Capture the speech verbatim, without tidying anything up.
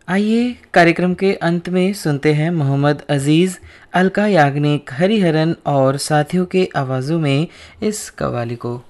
आइए कार्यक्रम के अंत में सुनते हैं मोहम्मद अजीज़, अलका याग्निक, हरिहरन और साथियों के आवाज़ों में इस कव्वाली को।